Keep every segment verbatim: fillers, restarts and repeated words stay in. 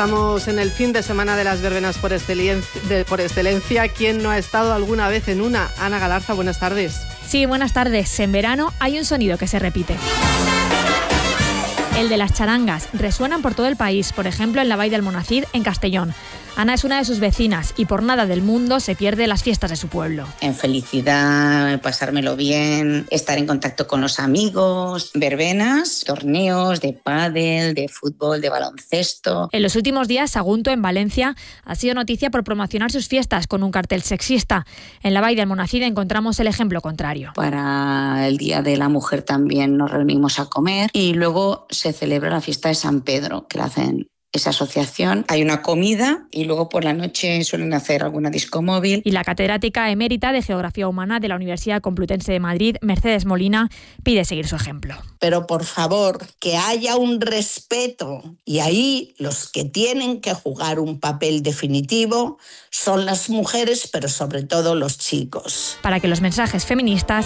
Estamos en el fin de semana de las verbenas por excelencia, de, por excelencia. ¿Quién no ha estado alguna vez en una? Ana Galarza, buenas tardes. Sí, buenas tardes. En verano hay un sonido que se repite. El de las charangas. Resuenan por todo el país, por ejemplo en la Vall d'Almonacid, en Castellón. Ana es una de sus vecinas y por nada del mundo se pierde las fiestas de su pueblo. En felicidad, pasármelo bien, estar en contacto con los amigos, verbenas, torneos de pádel, de fútbol, de baloncesto. En los últimos días, Sagunto, en Valencia, ha sido noticia por promocionar sus fiestas con un cartel sexista. En la Vall d'Almonacid encontramos el ejemplo contrario. Para el Día de la Mujer también nos reunimos a comer y luego se celebra la fiesta de San Pedro, que la hacen esa asociación. Hay una comida y luego por la noche suelen hacer alguna disco móvil. Y la catedrática emérita de Geografía Humana de la Universidad Complutense de Madrid, Mercedes Molina, pide seguir su ejemplo. Pero por favor, que haya un respeto. Y ahí los que tienen que jugar un papel definitivo son las mujeres, pero sobre todo los chicos. Para que los mensajes feministas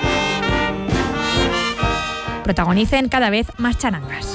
protagonicen cada vez más charangas.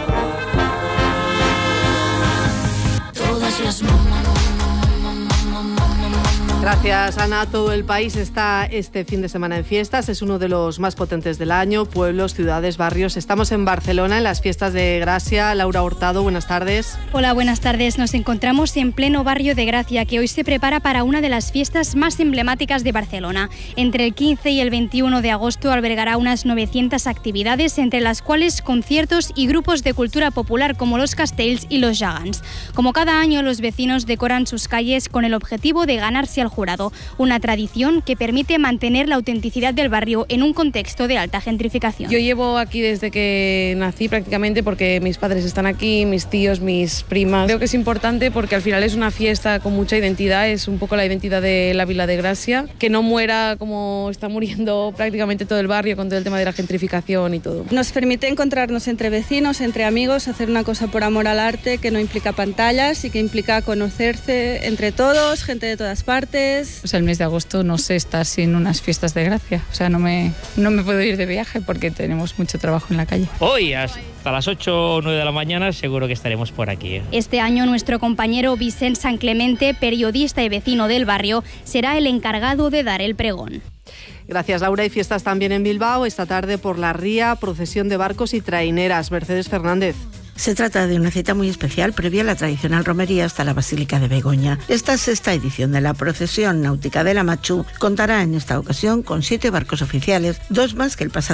Gracias, Ana. Todo el país está este fin de semana en fiestas. Es uno de los más potentes del año. Pueblos, ciudades, barrios. Estamos en Barcelona, en las fiestas de Gracia. Laura Hurtado, buenas tardes. Hola, buenas tardes. Nos encontramos en pleno barrio de Gracia, que hoy se prepara para una de las fiestas más emblemáticas de Barcelona. Entre el quince y el veintiuno de agosto albergará unas novecientas actividades, entre las cuales conciertos y grupos de cultura popular como los Castells y los Gegants. Como cada año, los vecinos decoran sus calles con el objetivo de ganarse al jurado, una tradición que permite mantener la autenticidad del barrio en un contexto de alta gentrificación. Yo llevo aquí desde que nací prácticamente porque mis padres están aquí, mis tíos, mis primas. Creo que es importante porque al final es una fiesta con mucha identidad, es un poco la identidad de la Vila de Gracia, que no muera como está muriendo prácticamente todo el barrio con todo el tema de la gentrificación y todo. Nos permite encontrarnos entre vecinos, entre amigos, hacer una cosa por amor al arte que no implica pantallas y que implica conocerse entre todos, gente de todas partes. O sea, el mes de agosto no sé estar sin unas fiestas de Gracia. O sea, no me, no me puedo ir de viaje porque tenemos mucho trabajo en la calle. Hoy hasta las ocho o nueve de la mañana seguro que estaremos por aquí. Este año nuestro compañero Vicent San Clemente, periodista y vecino del barrio, será el encargado de dar el pregón. Gracias, Laura. Y fiestas también en Bilbao. Esta tarde por la ría, procesión de barcos y traineras. Mercedes Fernández. Se trata de una cita muy especial previa a la tradicional romería hasta la Basílica de Begoña. Esta sexta edición de la procesión náutica de la Machu contará en esta ocasión con siete barcos oficiales, dos más que el pasado